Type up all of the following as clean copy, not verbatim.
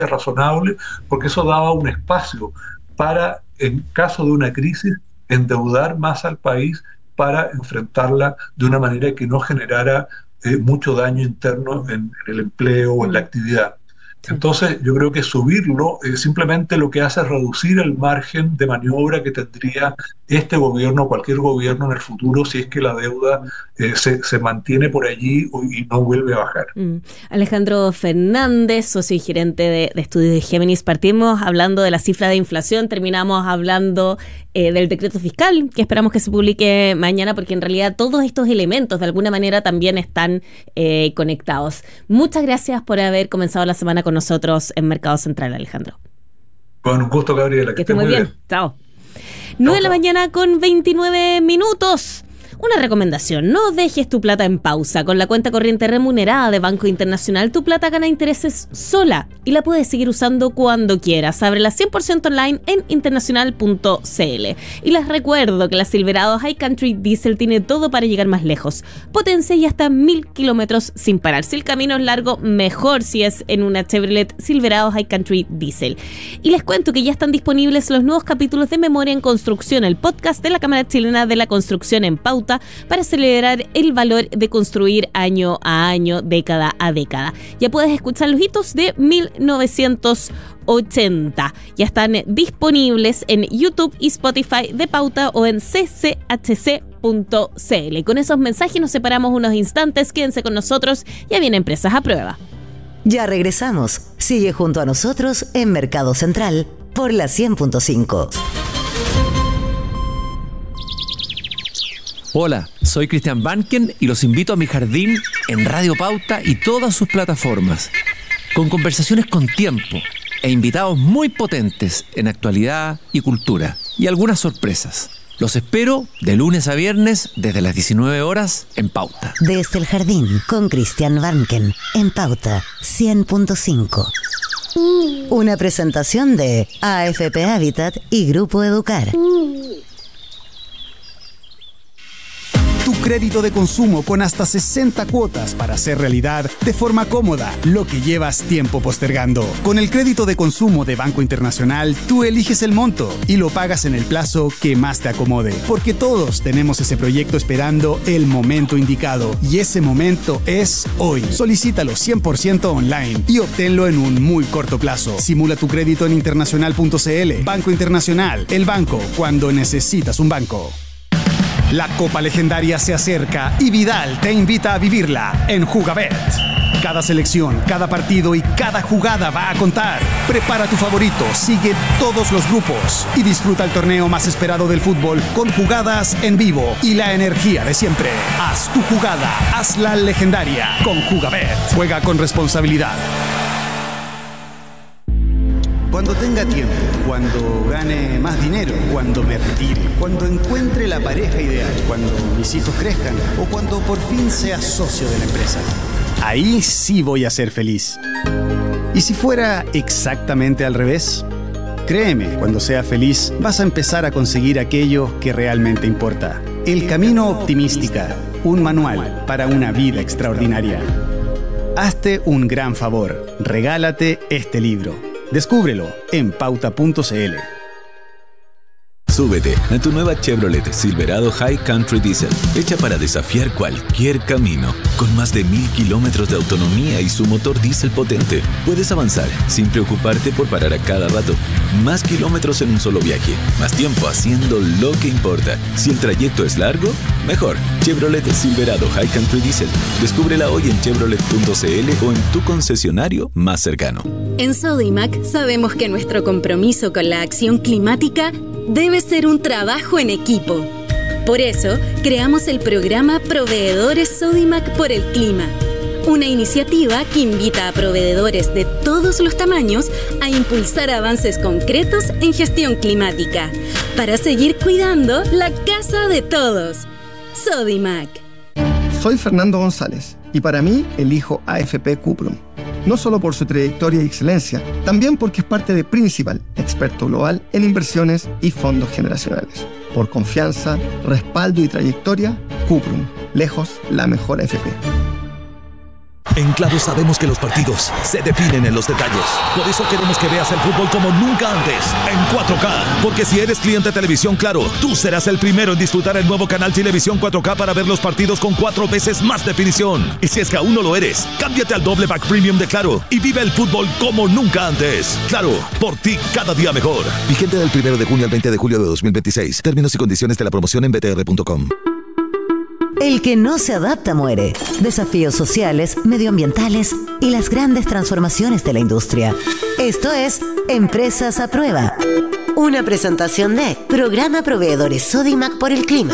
razonable, porque eso daba un espacio para, en caso de una crisis, endeudar más al país para enfrentarla de una manera que no generara mucho daño interno en el empleo o en la actividad. Sí. Entonces, yo creo que subirlo simplemente lo que hace es reducir el margen de maniobra que tendría este gobierno o cualquier gobierno en el futuro si es que la deuda se mantiene por allí y no vuelve a bajar. Alejandro Fernández, socio y gerente de estudios de Géminis. Partimos hablando de la cifra de inflación, terminamos hablando del decreto fiscal, que esperamos que se publique mañana, porque en realidad todos estos elementos de alguna manera también están conectados. Muchas gracias por haber comenzado la semana con nosotros en Mercado Central, Alejandro. Bueno, un gusto, Gabriela. Que esté muy bien. Chao. 9 de la mañana con 29 minutos. Una recomendación: no dejes tu plata en pausa. Con la cuenta corriente remunerada de Banco Internacional, tu plata gana intereses sola y la puedes seguir usando cuando quieras. Ábrela 100% online en internacional.cl. Y les recuerdo que la Silverado High Country Diesel tiene todo para llegar más lejos. Potencia y hasta 1000 kilómetros sin parar. Si el camino es largo, mejor si es en una Chevrolet Silverado High Country Diesel. Y les cuento que ya están disponibles los nuevos capítulos de Memoria en Construcción, el podcast de la Cámara Chilena de la Construcción en Pauta, para celebrar el valor de construir año a año, década a década. Ya puedes escuchar los hitos de 1980. Ya están disponibles en YouTube y Spotify de Pauta o en cchc.cl. Y con esos mensajes nos separamos unos instantes. Quédense con nosotros. Ya viene Empresas a Prueba. Ya regresamos. Sigue junto a nosotros en Mercado Central por la 100.5. Hola, soy Cristian Banken y los invito a mi jardín en Radio Pauta y todas sus plataformas, con conversaciones con tiempo e invitados muy potentes en actualidad y cultura, y algunas sorpresas. Los espero de lunes a viernes desde las 19 horas en Pauta. Desde el jardín con Cristian Banken en Pauta 100.5. Una presentación de AFP Habitat y Grupo Educar. Tu crédito de consumo con hasta 60 cuotas para hacer realidad de forma cómoda lo que llevas tiempo postergando. Con el crédito de consumo de Banco Internacional, tú eliges el monto y lo pagas en el plazo que más te acomode. Porque todos tenemos ese proyecto esperando el momento indicado. Y ese momento es hoy. Solicítalo 100% online y obténlo en un muy corto plazo. Simula tu crédito en internacional.cl. Banco Internacional, el banco cuando necesitas un banco. La Copa Legendaria se acerca y Vidal te invita a vivirla en Jugabet. Cada selección, cada partido y cada jugada va a contar. Prepara tu favorito, sigue todos los grupos y disfruta el torneo más esperado del fútbol con jugadas en vivo y la energía de siempre. Haz tu jugada, hazla legendaria con Jugabet. Juega con responsabilidad. Cuando tenga tiempo, cuando gane más dinero, cuando me retire, cuando encuentre la pareja ideal, cuando mis hijos crezcan o cuando por fin sea socio de la empresa. Ahí sí voy a ser feliz. ¿Y si fuera exactamente al revés? Créeme, cuando sea feliz vas a empezar a conseguir aquello que realmente importa. El Camino Optimística, un manual para una vida extraordinaria. Hazte un gran favor, regálate este libro. Descúbrelo en pauta.cl. Súbete a tu nueva Chevrolet Silverado High Country Diesel, hecha para desafiar cualquier camino. Con más de 1000 kilómetros de autonomía y su motor diésel potente, puedes avanzar sin preocuparte por parar a cada rato. Más kilómetros en un solo viaje, más tiempo haciendo lo que importa. Si el trayecto es largo, mejor. Chevrolet Silverado High Country Diesel. Descúbrela hoy en chevrolet.cl o en tu concesionario más cercano. En Sodimac sabemos que nuestro compromiso con la acción climática debe ser un trabajo en equipo. Por eso, creamos el programa Proveedores Sodimac por el Clima, una iniciativa que invita a proveedores de todos los tamaños a impulsar avances concretos en gestión climática, para seguir cuidando la casa de todos. Sodimac. Soy Fernando González y para mí elijo AFP Cuprum. No solo por su trayectoria y excelencia, también porque es parte de Principal, experto global en inversiones y fondos generacionales. Por confianza, respaldo y trayectoria, Cuprum, lejos la mejor AFP. En Claro sabemos que los partidos se definen en los detalles. Por eso queremos que veas el fútbol como nunca antes, en 4K. Porque si eres cliente Televisión Claro, tú serás el primero en disfrutar el nuevo canal Televisión 4K para ver los partidos con 4 veces más definición. Y si es que aún no lo eres, cámbiate al doble pack premium de Claro y vive el fútbol como nunca antes. Claro, por ti cada día mejor. Vigente del 1 de junio al 20 de julio de 2026. Términos y condiciones de la promoción en btr.com. El que no se adapta muere. Desafíos sociales, medioambientales y las grandes transformaciones de la industria. Esto es Empresas a Prueba. Una presentación de Programa Proveedores Sodimac por el Clima.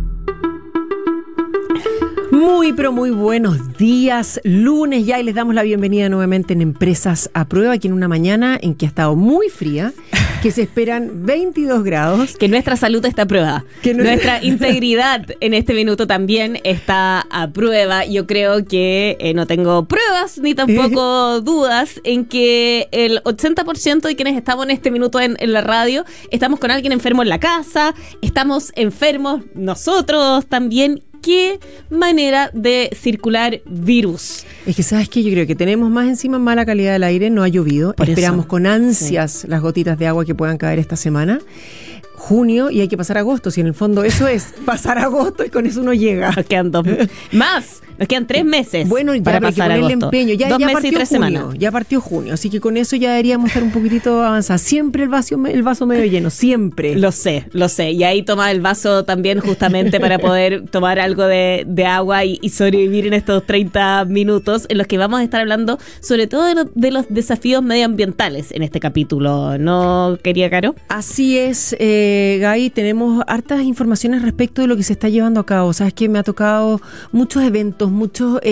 Muy, pero muy buenos días. Lunes ya y les damos la bienvenida nuevamente en Empresas a Prueba, aquí en una mañana en que ha estado muy fría, que se esperan 22 grados. Que nuestra salud está a prueba. Que nuestra integridad en este minuto también está a prueba. Yo creo que no tengo pruebas ni tampoco dudas en que el 80% de quienes estamos en este minuto en la radio estamos con alguien enfermo en la casa, estamos enfermos nosotros también. ¿Qué manera de circular virus? Es que, ¿sabes qué? Yo creo que tenemos más encima mala calidad del aire, no ha llovido. Esperamos con ansias las gotitas de agua que puedan caer esta semana. Junio y hay que pasar agosto, si en el fondo eso es pasar agosto y con eso uno llega. Nos quedan nos quedan 3 meses. Bueno, ya para hay que ponerle agosto. Empeño. Ya 2 meses partió y 3 junio, semanas. ya partió junio, así que con eso ya deberíamos estar un poquitito avanzados. Siempre el vaso medio lleno, siempre. Lo sé. Y ahí toma el vaso también justamente para poder tomar algo de agua y sobrevivir en estos 30 minutos en los que vamos a estar hablando sobre todo de los desafíos medioambientales en este capítulo, ¿no, querida Caro? Así es, Gaby, tenemos hartas informaciones respecto de lo que se está llevando a cabo. Sabes que me ha tocado muchos eventos, muchos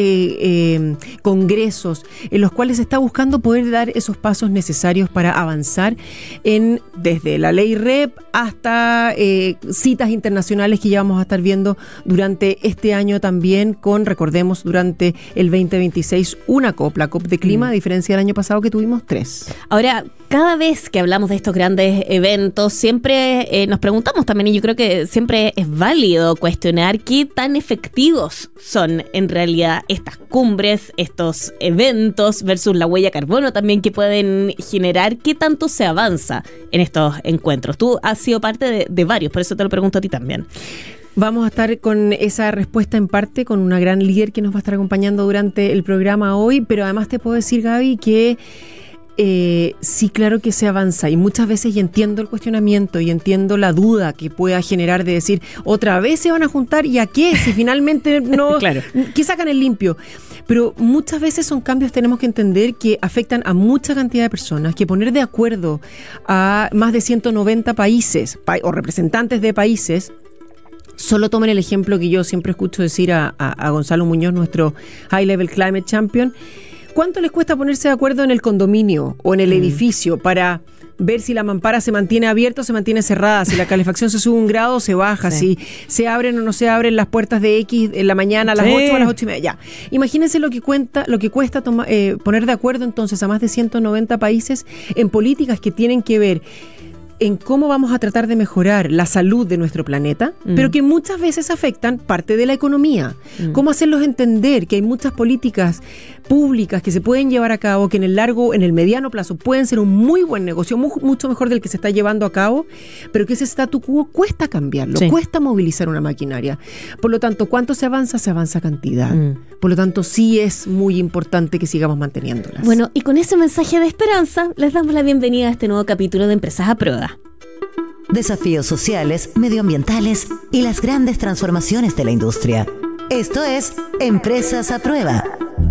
congresos en los cuales se está buscando poder dar esos pasos necesarios para avanzar desde la ley REP hasta citas internacionales que ya vamos a estar viendo durante este año también recordemos, durante el 2026 una COP, la COP de clima, a diferencia del año pasado que tuvimos 3. Ahora, cada vez que hablamos de estos grandes eventos, siempre nos preguntamos también, y yo creo que siempre es válido cuestionar qué tan efectivos son en realidad estas cumbres, estos eventos versus la huella de carbono también que pueden generar, qué tanto se avanza en estos encuentros. Tú has sido parte de varios, por eso te lo pregunto a ti también. Vamos a estar con esa respuesta en parte con una gran líder que nos va a estar acompañando durante el programa hoy, pero además te puedo decir, Gaby, que sí, claro que se avanza y muchas veces y entiendo el cuestionamiento y entiendo la duda que pueda generar de decir, ¿otra vez se van a juntar? ¿Y a qué? Si finalmente no, claro. ¿Qué sacan el limpio? Pero muchas veces son cambios, tenemos que entender, que afectan a mucha cantidad de personas, que poner de acuerdo a más de 190 países o representantes de países. Solo tomen el ejemplo que yo siempre escucho decir a Gonzalo Muñoz, nuestro High Level Climate Champion. ¿Cuánto les cuesta ponerse de acuerdo en el condominio o en el edificio para ver si la mampara se mantiene abierta o se mantiene cerrada, si la calefacción se sube 1 grado o se baja, si se abren o no se abren las puertas de X en la mañana a las 8 o a las 8:30? Ya. Imagínense lo que cuesta poner de acuerdo entonces a más de 190 países en políticas que tienen que ver en cómo vamos a tratar de mejorar la salud de nuestro planeta, pero que muchas veces afectan parte de la economía. Cómo hacerlos entender que hay muchas políticas públicas que se pueden llevar a cabo, que en el mediano plazo pueden ser un muy buen negocio, mucho mejor del que se está llevando a cabo, pero que ese statu quo cuesta cambiarlo, cuesta movilizar una maquinaria. Por lo tanto, ¿cuánto se avanza? Se avanza cantidad. Por lo tanto, sí es muy importante que sigamos manteniéndolas. Bueno, y con ese mensaje de esperanza, les damos la bienvenida a este nuevo capítulo de Empresas a Prueba. Desafíos sociales, medioambientales y las grandes transformaciones de la industria. Esto es Empresas a Prueba.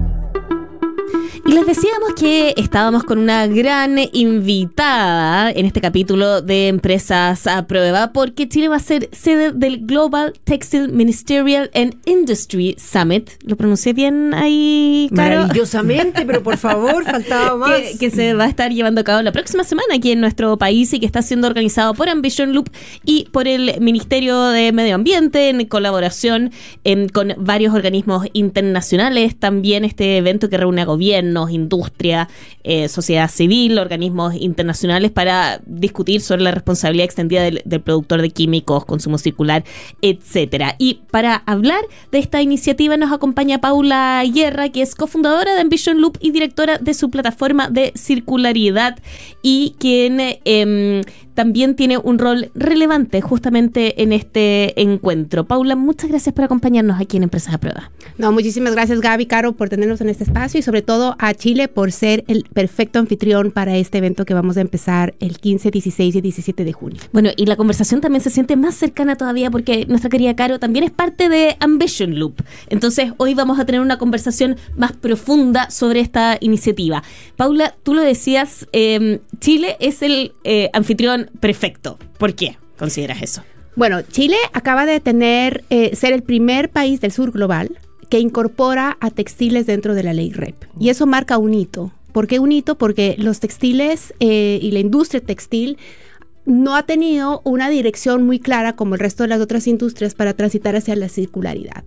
Y les decíamos que estábamos con una gran invitada en este capítulo de Empresas a Prueba, porque Chile va a ser sede del Global Textile Ministerial and Industry Summit. ¿Lo pronuncié bien ahí, Caro? Maravillosamente, pero por favor, faltaba más. Que se va a estar llevando a cabo la próxima semana aquí en nuestro país y que está siendo organizado por Ambition Loop y por el Ministerio de Medio Ambiente en colaboración con varios organismos internacionales. También este evento que reúne a gobiernos, gobiernos, industria, sociedad civil, organismos internacionales para discutir sobre la responsabilidad extendida del productor de químicos, consumo circular, etcétera. Y para hablar de esta iniciativa nos acompaña Paula Guerra, que es cofundadora de Ambition Loop y directora de su plataforma de circularidad, y quien también tiene un rol relevante justamente en este encuentro. Paula, muchas gracias por acompañarnos aquí en Empresas a Prueba. No, muchísimas gracias, Gaby, Caro, por tenernos en este espacio, y sobre todo a Chile por ser el perfecto anfitrión para este evento que vamos a empezar el 15, 16 y 17 de junio. Bueno, y la conversación también se siente más cercana todavía porque nuestra querida Caro también es parte de Ambition Loop. Entonces, hoy vamos a tener una conversación más profunda sobre esta iniciativa. Paula, tú lo decías, Chile es el anfitrión perfecto. ¿Por qué consideras eso? Bueno, Chile acaba de ser el primer país del sur global que incorpora a textiles dentro de la ley REP. Y eso marca un hito. ¿Por qué un hito? Porque los textiles y la industria textil no ha tenido una dirección muy clara como el resto de las otras industrias para transitar hacia la circularidad.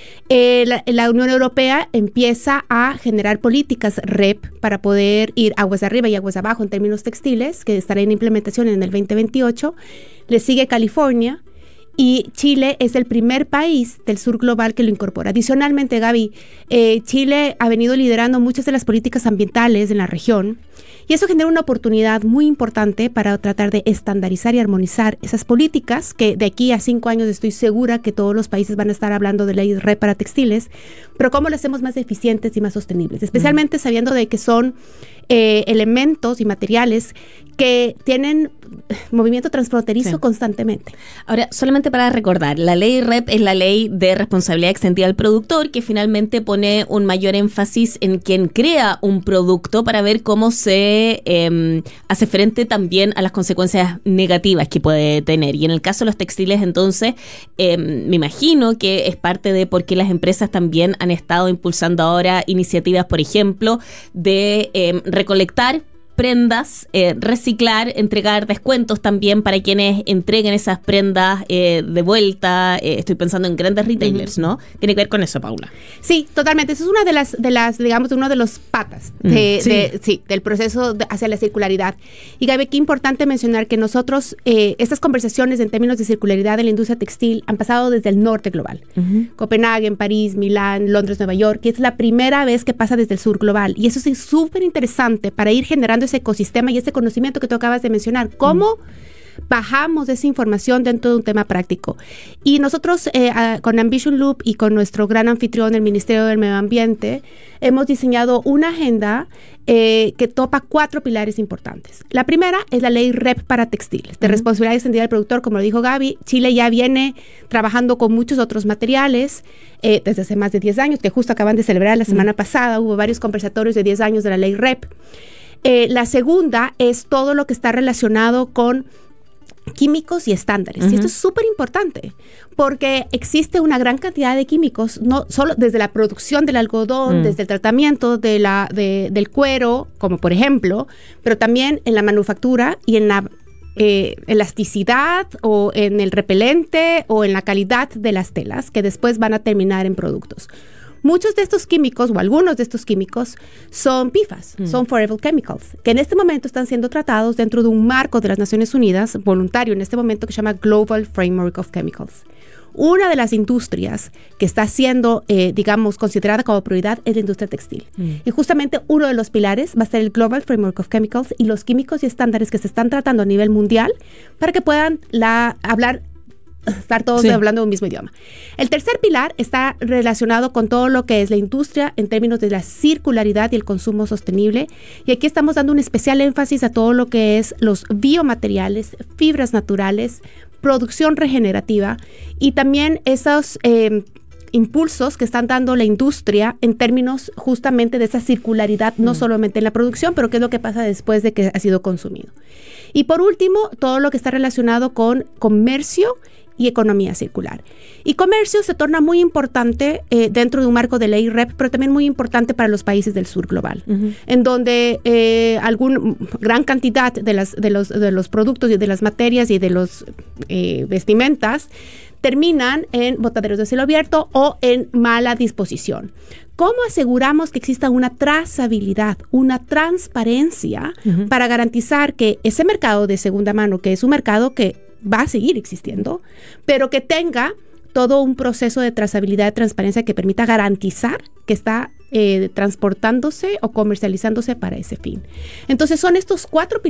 La Unión Europea empieza a generar políticas REP para poder ir aguas arriba y aguas abajo en términos textiles, que estará en implementación en el 2028. Le sigue California, y Chile es el primer país del sur global que lo incorpora. Adicionalmente, Gaby, Chile ha venido liderando muchas de las políticas ambientales en la región, y eso genera una oportunidad muy importante para tratar de estandarizar y armonizar esas políticas, que de aquí a 5 años estoy segura que todos los países van a estar hablando de ley REP para textiles, pero cómo lo hacemos más eficientes y más sostenibles, especialmente sabiendo de que son elementos y materiales que tienen movimiento transfronterizo constantemente. Ahora, solamente para recordar, la ley REP es la ley de responsabilidad extendida al productor, que finalmente pone un mayor énfasis en quien crea un producto para ver cómo se hace frente también a las consecuencias negativas que puede tener. Y en el caso de los textiles, entonces, me imagino que es parte de por qué las empresas también han estado impulsando ahora iniciativas, por ejemplo, de recolectar prendas, reciclar, entregar descuentos también para quienes entreguen esas prendas de vuelta. Estoy pensando en grandes retailers, ¿no? Tiene que ver con eso, Paula. Sí, totalmente. Esa es una de las digamos, uno de los patas del proceso hacia la circularidad. Y Gaby, qué importante mencionar que nosotros, estas conversaciones en términos de circularidad en la industria textil han pasado desde el norte global. Copenhague, París, Milán, Londres, Nueva York, y es la primera vez que pasa desde el sur global. Y eso es súper interesante para ir generando ese ecosistema y ese conocimiento que tú acabas de mencionar. ¿Cómo bajamos esa información dentro de un tema práctico? Y nosotros con Ambition Loop y con nuestro gran anfitrión, el Ministerio del Medio Ambiente, hemos diseñado una agenda que topa 4 pilares importantes. La primera es la ley REP para textiles, de responsabilidad extendida del productor. Como lo dijo Gaby, Chile ya viene trabajando con muchos otros materiales desde hace más de 10 años, que justo acaban de celebrar la semana pasada. Hubo varios conversatorios de 10 años de la ley REP. La segunda es todo lo que está relacionado con químicos y estándares. Y esto es súper importante porque existe una gran cantidad de químicos, no solo desde la producción del algodón, desde el tratamiento del cuero, como por ejemplo, pero también en la manufactura y en la elasticidad o en el repelente o en la calidad de las telas que después van a terminar en productos. Muchos de estos químicos o algunos de estos químicos son PFAS, son Forever Chemicals, que en este momento están siendo tratados dentro de un marco de las Naciones Unidas, voluntario en este momento, que se llama Global Framework of Chemicals. Una de las industrias que está siendo, digamos, considerada como prioridad es la industria textil. Y justamente uno de los pilares va a ser el Global Framework of Chemicals y los químicos y estándares que se están tratando a nivel mundial para que puedan estar todos hablando un mismo idioma. El tercer pilar está relacionado con todo lo que es la industria en términos de la circularidad y el consumo sostenible. Y aquí estamos dando un especial énfasis a todo lo que es los biomateriales, fibras naturales, producción regenerativa y también esos impulsos que están dando la industria en términos justamente de esa circularidad, no solamente en la producción, pero qué es lo que pasa después de que ha sido consumido. Y por último, todo lo que está relacionado con comercio y economía circular. Y comercio se torna muy importante dentro de un marco de ley REP, pero también muy importante para los países del sur global, en donde gran cantidad de los productos y de las materias y de los vestimentas terminan en botaderos de cielo abierto o en mala disposición. ¿Cómo aseguramos que exista una trazabilidad, una transparencia para garantizar que ese mercado de segunda mano, que es un mercado que va a seguir existiendo, pero que tenga todo un proceso de trazabilidad, de transparencia que permita garantizar que está transportándose o comercializándose para ese fin? Entonces son estos 4 pilares